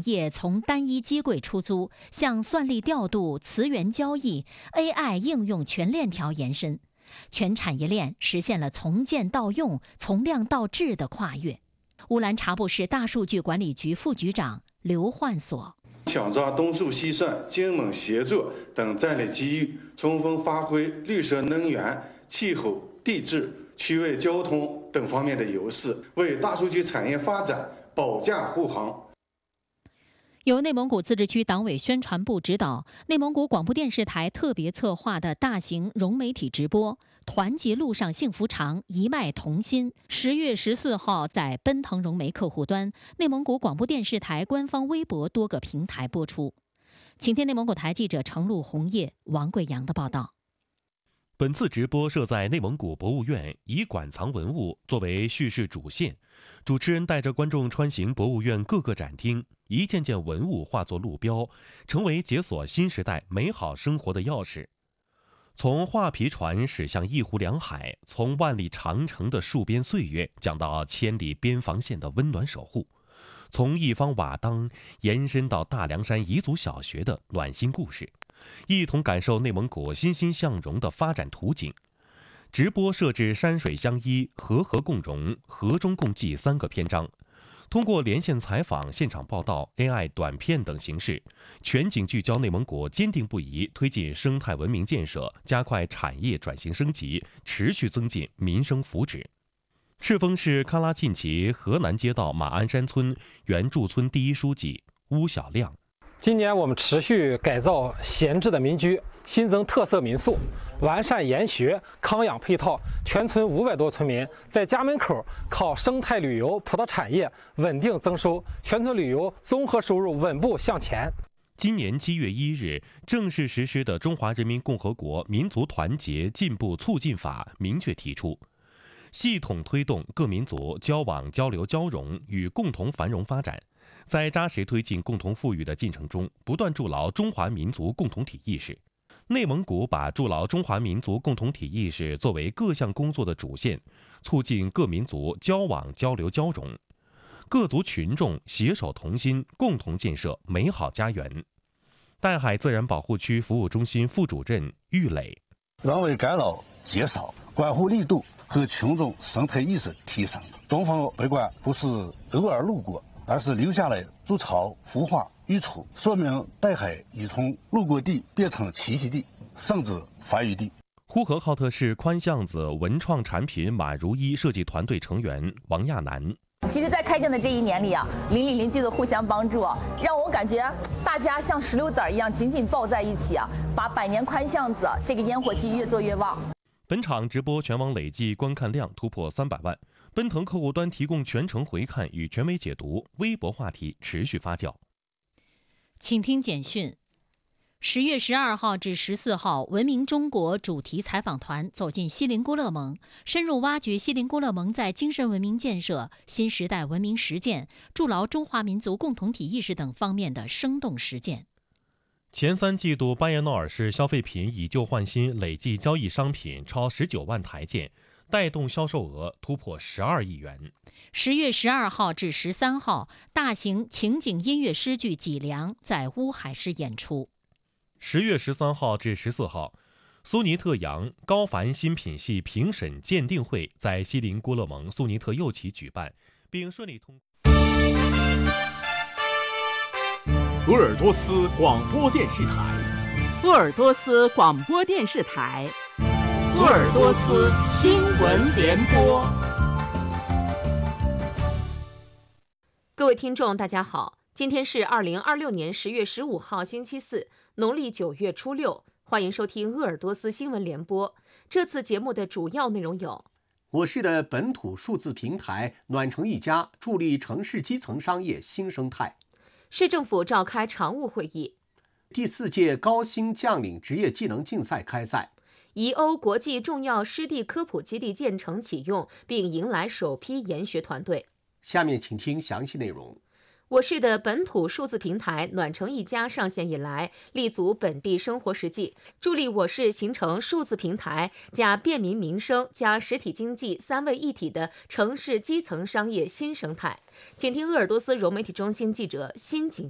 产业从单一机柜出租向算力调度、磁源交易、AI 应用全链条延伸，全产业链实现了从建到用、从量到质的跨越。乌兰察布市大数据管理局副局长刘焕所： 抢抓东数西算、精猛协作等战略机遇，充分发挥绿色能源、气候、地质、区域交通等方面的优势，为大数据产业发展保驾护航。 由内蒙古自治区党委宣传部指导，内蒙古广播电视台特别策划的大型融媒体直播“团结路上幸福长，一脉同心”10月14号在奔腾融媒客户端、内蒙古广播电视台官方微博多个平台播出。请听内蒙古台记者程璐、红叶、王贵阳的报道。 本次直播设在内蒙古博物院，以馆藏文物作为叙事主线，主持人带着观众穿行博物院各个展厅，一件件文物化作路标，成为解锁新时代美好生活的钥匙。从画皮船驶向一湖两海，从万里长城的戍边岁月讲到千里边防线的温暖守护，从一方瓦当延伸到大凉山彝族小学的暖心故事，一同感受内蒙古欣欣向荣的发展图景。直播设置山水相依、和合共融、和中共济3个篇章，通过连线采访、现场报道、AI 短片等形式，全景聚焦内蒙古坚定不移推进生态文明建设，加快产业转型升级，持续增进民生福祉。赤峰市喀拉沁旗河南街道马鞍山村原驻村第一书记邬小亮： 今年我们持续改造闲置的民居，新增特色民宿，完善研学、康养配套，全村500多村民在家门口靠生态旅游、葡萄产业稳定增收，全村旅游综合收入稳步向前。 今年7月1日正式实施的《中华人民共和国民族团结进步促进法》明确提出，系统推动各民族交往、交流、交融与共同繁荣发展，在扎实推进共同富裕的进程中，不断筑牢中华民族共同体意识。内蒙古把筑牢中华民族共同体意识作为各项工作的主线，促进各民族交往、交流、交融，各族群众携手同心，共同建设美好家园。岱海自然保护区服务中心副主任郁磊： 人为干扰减少，管护力度和群众生态意识提升。东方北关不是偶尔路过，而是留下来筑巢、孵化、育雏，说明岱海已从路过地变成栖息地，甚至繁育地。 呼和浩特市宽巷子文创产品马如一设计团队成员王亚楠： 其实，在开店的这1年里啊，邻里邻居的互相帮助，让我感觉大家像石榴籽一样紧紧抱在一起啊，把百年宽巷子这个烟火气越做越旺。 本场直播全网累计观看量突破300万，奔腾客户端提供全程回看与权威解读，微博话题持续发酵。 请听简讯。10月12号至14号，文明中国主题采访团走进锡林郭勒盟，深入挖掘锡林郭勒盟在精神文明建设、新时代文明实践、筑牢中华民族共同体意识等方面的生动实践。 前3季度巴彦淖尔市消费品以旧换新累计交易商品超19万台件，带动销售额突破12亿元。 10月12号至13号，大型情景音乐诗剧《脊梁》在乌海市演出。 10月13号至14号，苏尼特洋高凡新品系评审鉴定会在锡林郭勒盟苏尼特右旗举办，并顺利通过。 鄂尔多斯广播电视台， 鄂尔多斯广播电视台，鄂尔多斯新闻联播。 各位听众，大家好，今天是2026年10月15号，星期四，农历9月初6，欢迎收听鄂尔多斯新闻联播。这次节目的主要内容有： 我市的本土数字平台暖城一家助力城市基层商业新生态； 市政府召开常务会议； 第4届高新将领职业技能竞赛开赛； 宜欧国际重要湿地科普基地建成启用，并迎来首批研学团队。 下面请听详细内容。 我市的本土数字平台暖城一家上线以来，立足本地生活实际，助力我市形成数字平台加便民民生加实体经济3位一体的城市基层商业新生态。请听鄂尔多斯融媒体中心记者辛景